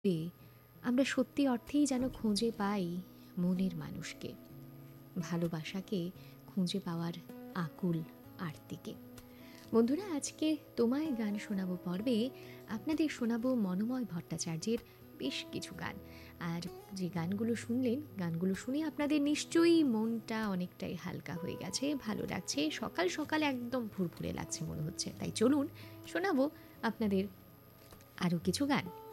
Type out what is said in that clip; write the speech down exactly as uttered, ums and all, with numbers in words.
এ আমরা সত্যি অর্থেই যেন খুঁজে পাই মনের মানুষকে, ভালোবাসাকে খুঁজে পাওয়ার আকুল আরতিকে। বন্ধুরা, আজকে তোমায় গান শোনাবো পর্বে আপনাদের শোনাবো মনোময় ভট্টাচার্যের বেশ কিছু গান। আর যে গানগুলো শুনলেন, গানগুলো শুনে আপনাদের নিশ্চয়ই মনটা অনেকটাই হালকা হয়ে গেছে, ভালো লাগছে, সকাল সকাল একদম ফুরফুরে লাগছে মনে হচ্ছে। তাই চলুন শোনাবো আপনাদের আরও কিছু গান।